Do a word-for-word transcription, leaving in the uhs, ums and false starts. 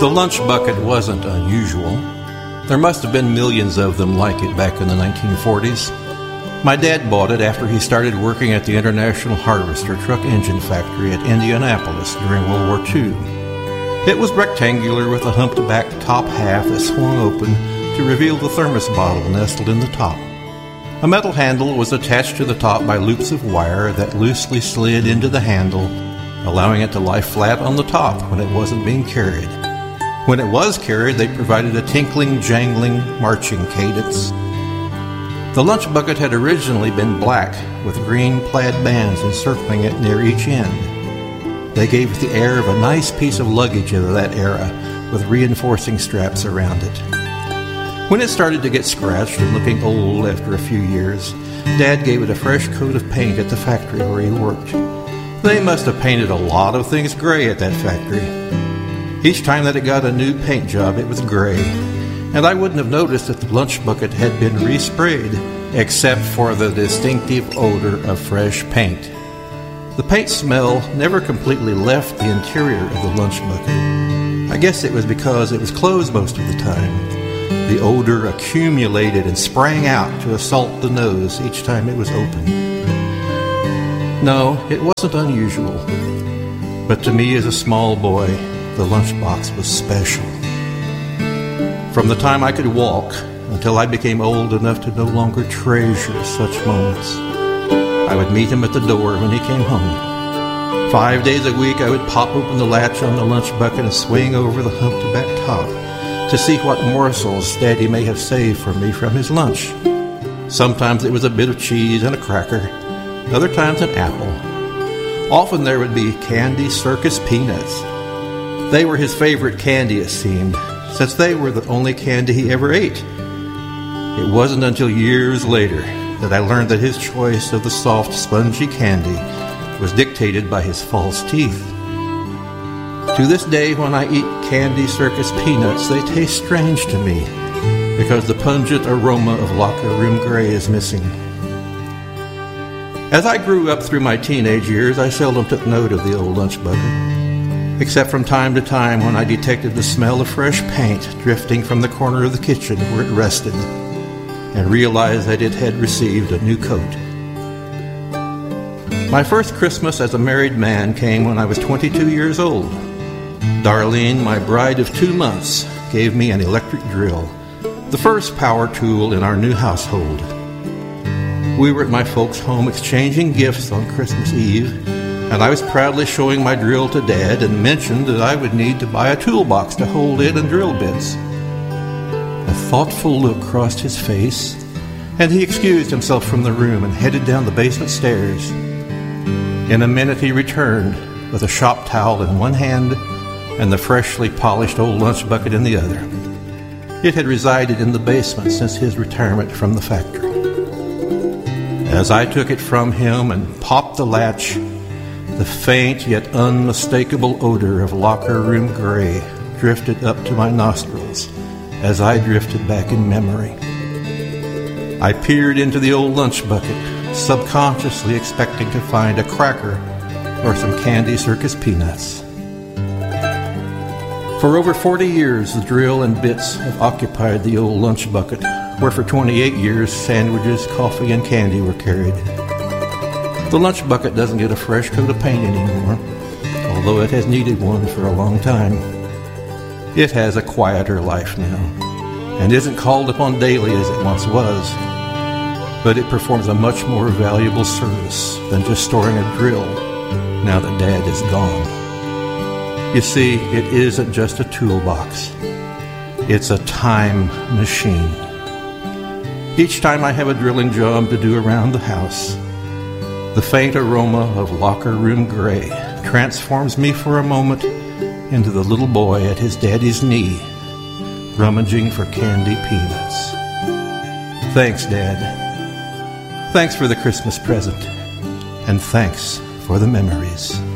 The lunch bucket wasn't unusual. There must have been millions of them like it back in the nineteen forties. My dad bought it after he started working at the International Harvester Truck Engine Factory at Indianapolis during World War Two. It was rectangular with a humped-back top half that swung open to reveal the thermos bottle nestled in the top. A metal handle was attached to the top by loops of wire that loosely slid into the handle, allowing it to lie flat on the top when it wasn't being carried. When it was carried, they provided a tinkling, jangling, marching cadence. The lunch bucket had originally been black, with green plaid bands encircling it near each end. They gave it the air of a nice piece of luggage of that era, with reinforcing straps around it. When it started to get scratched and looking old after a few years, Dad gave it a fresh coat of paint at the factory where he worked. They must have painted a lot of things gray at that factory. Each time that it got a new paint job, it was gray, and I wouldn't have noticed if the lunch bucket had been resprayed, except for the distinctive odor of fresh paint. The paint smell never completely left the interior of the lunch bucket. I guess it was because it was closed most of the time. The odor accumulated and sprang out to assault the nose each time it was opened. No, it wasn't unusual, but to me as a small boy, the lunchbox was special. From the time I could walk until I became old enough to no longer treasure such moments, I would meet him at the door when he came home. Five days a week I would pop open the latch on the lunch bucket and swing over the humped-back top to see what morsels Daddy may have saved for me from his lunch. Sometimes it was a bit of cheese and a cracker, other times an apple. Often there would be Candy Circus peanuts. They were his favorite candy, it seemed, since they were the only candy he ever ate. It wasn't until years later that I learned that his choice of the soft, spongy candy was dictated by his false teeth. To this day, when I eat Candy Circus peanuts, they taste strange to me because the pungent aroma of locker room gray is missing. As I grew up through my teenage years, I seldom took note of the old lunch bucket, except from time to time when I detected the smell of fresh paint drifting from the corner of the kitchen where it rested, and realized that it had received a new coat. My first Christmas as a married man came when I was twenty-two years old. Darlene, my bride of two months, gave me an electric drill, the first power tool in our new household. We were at my folks' home exchanging gifts on Christmas Eve, and I was proudly showing my drill to Dad and mentioned that I would need to buy a toolbox to hold it and drill bits. A thoughtful look crossed his face, and he excused himself from the room and headed down the basement stairs. In a minute he returned with a shop towel in one hand and the freshly polished old lunch bucket in the other. It had resided in the basement since his retirement from the factory. As I took it from him and popped the latch, the faint yet unmistakable odor of locker room gray drifted up to my nostrils as I drifted back in memory. I peered into the old lunch bucket, subconsciously expecting to find a cracker or some Candy Circus peanuts. For over forty years, the drill and bits have occupied the old lunch bucket, where for twenty-eight years, sandwiches, coffee, and candy were carried. The lunch bucket doesn't get a fresh coat of paint anymore, although it has needed one for a long time. It has a quieter life now, and isn't called upon daily as it once was, but it performs a much more valuable service than just storing a drill now that Dad is gone. You see, it isn't just a toolbox. It's a time machine. Each time I have a drilling job to do around the house, the faint aroma of locker room gray transforms me for a moment into the little boy at his daddy's knee, rummaging for candy peanuts. Thanks, Dad. Thanks for the Christmas present, and thanks for the memories.